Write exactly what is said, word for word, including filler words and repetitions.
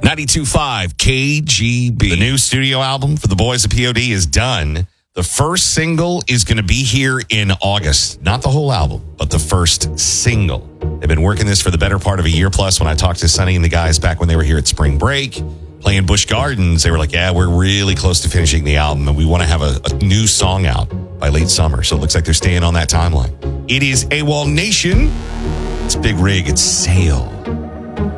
ninety-two point five K G B. The new studio album for the boys of P O D is done. The first single is going to be here in August. Not the whole album, but the first single. They've been working this for the better part of a year plus. When I talked to Sonny and the guys back when they were here at Spring Break, playing Busch Gardens, they were like, yeah, we're really close to finishing the album, and we want to have a, a new song out by late summer. So it looks like they're staying on that timeline. It is AWOL Nation. It's Big Rig. It's Sail.